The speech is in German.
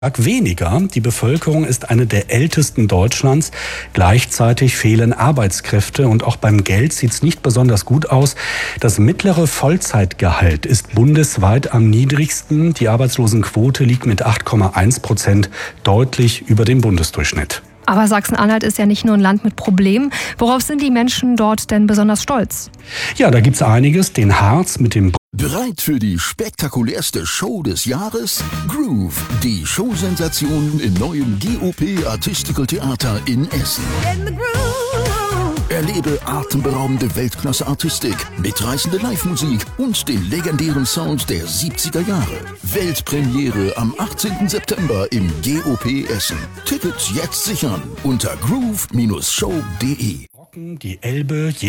Weniger. Die Bevölkerung ist eine der ältesten Deutschlands. Gleichzeitig fehlen Arbeitskräfte und auch beim Geld sieht es nicht besonders gut aus. Das mittlere Vollzeitgehalt ist bundesweit am niedrigsten. Die Arbeitslosenquote liegt mit 8,1% deutlich über dem Bundesdurchschnitt. Aber Sachsen-Anhalt ist ja nicht nur ein Land mit Problemen. Worauf sind die Menschen dort denn besonders stolz? Ja, da gibt's einiges. Den Harz mit dem Bereit für die spektakulärste Show des Jahres? Groove, die Showsensation im neuen GOP Artistical Theater in Essen. Erlebe atemberaubende Weltklasse-Artistik, mitreißende Live-Musik und den legendären Sound der 70er Jahre. Weltpremiere am 18. September im GOP Essen. Tickets jetzt sichern unter groove-show.de. Die Elbe.